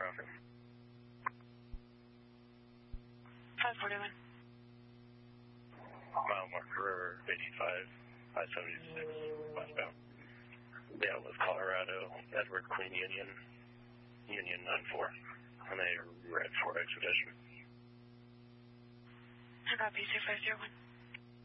offer. 541. Mile marker River 85, 576, westbound. Dallas, Colorado, Edward Queen Union, Union 94, on a red Ford Expedition. I got B2501.